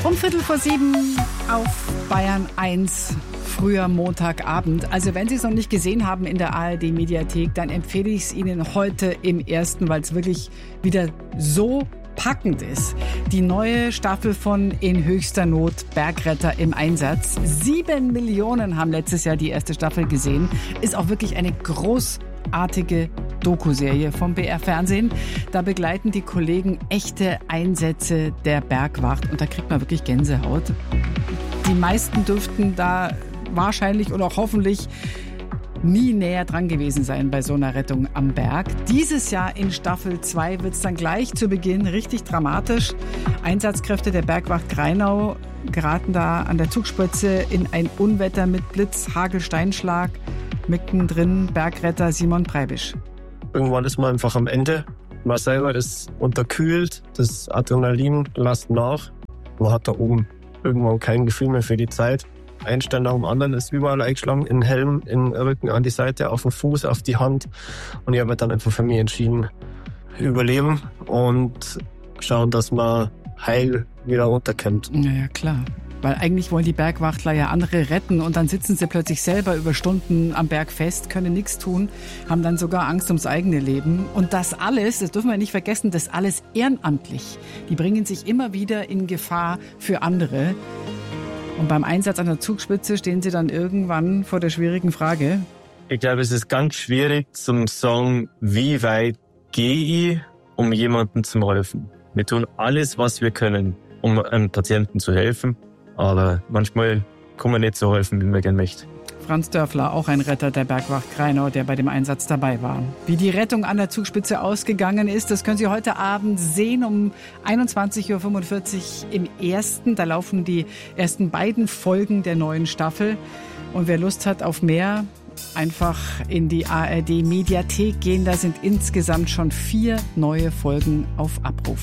Um 6:15 auf Bayern 1, früher Montagabend. Also wenn Sie es noch nicht gesehen haben in der ARD-Mediathek, dann empfehle ich es Ihnen heute im ersten, weil es wirklich wieder so packend ist. Die neue Staffel von In höchster Not, Bergretter im Einsatz. 7 Millionen haben letztes Jahr die erste Staffel gesehen. Ist auch wirklich eine großartige Doku-Serie vom BR Fernsehen. Da begleiten die Kollegen echte Einsätze der Bergwacht und da kriegt man wirklich Gänsehaut. Die meisten dürften da wahrscheinlich oder auch hoffentlich nie näher dran gewesen sein bei so einer Rettung am Berg. Dieses Jahr in Staffel 2 wird es dann gleich zu Beginn richtig dramatisch. Einsatzkräfte der Bergwacht Grainau geraten da an der Zugspitze in ein Unwetter mit Blitz, Hagel, Steinschlag. Mittendrin Bergretter Simon Preibisch. Irgendwann ist man einfach am Ende. Man selber ist unterkühlt, das Adrenalin lässt nach. Man hat da oben irgendwann kein Gefühl mehr für die Zeit. Ein Stein nach dem anderen ist überall eingeschlagen, in den Helm, in den Rücken, an die Seite, auf den Fuß, auf die Hand. Und ich habe dann einfach für mich entschieden, überleben und schauen, dass man heil wieder runterkommt. Ja, klar. Weil eigentlich wollen die Bergwachtler ja andere retten und dann sitzen sie plötzlich selber über Stunden am Berg fest, können nichts tun, haben dann sogar Angst ums eigene Leben. Und das alles, das dürfen wir nicht vergessen, das alles ehrenamtlich. Die bringen sich immer wieder in Gefahr für andere. Und beim Einsatz an der Zugspitze stehen sie dann irgendwann vor der schwierigen Frage. Ich glaube, es ist ganz schwierig zum sagen, wie weit gehe ich, um jemandem zu helfen. Wir tun alles, was wir können, um einem Patienten zu helfen. Aber manchmal kann man nicht so helfen, wie man gerne möchte. Franz Dörfler, auch ein Retter der Bergwacht Grainau, der bei dem Einsatz dabei war. Wie die Rettung an der Zugspitze ausgegangen ist, das können Sie heute Abend sehen um 21:45 Uhr im ersten. Da laufen die ersten beiden Folgen der neuen Staffel. Und wer Lust hat auf mehr, einfach in die ARD-Mediathek gehen. Da sind insgesamt schon 4 neue Folgen auf Abruf.